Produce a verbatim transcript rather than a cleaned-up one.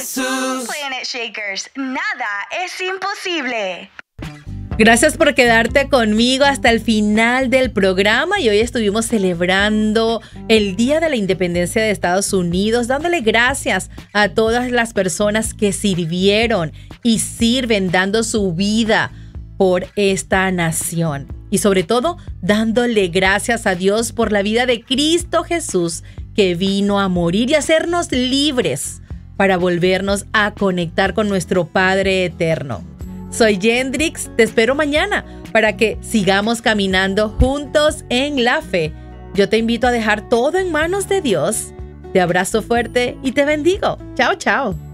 Jesús. Planet Shakers, nada es imposible. Gracias por quedarte conmigo hasta el final del programa y hoy estuvimos celebrando el Día de la Independencia de Estados Unidos, dándole gracias a todas las personas que sirvieron y sirven dando su vida por esta nación y sobre todo dándole gracias a Dios por la vida de Cristo Jesús que vino a morir y hacernos libres para volvernos a conectar con nuestro Padre eterno. Soy Yendrix, te espero mañana para que sigamos caminando juntos en la fe. Yo te invito a dejar todo en manos de Dios. Te abrazo fuerte y te bendigo. Chao, chao.